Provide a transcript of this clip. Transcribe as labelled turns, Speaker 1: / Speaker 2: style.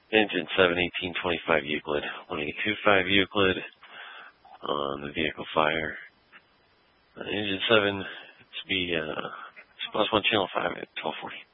Speaker 1: Engine 7, 1825 Euclid, 1825 Euclid on the vehicle fire. Engine 7, speed, +1 channel 5 at 1240.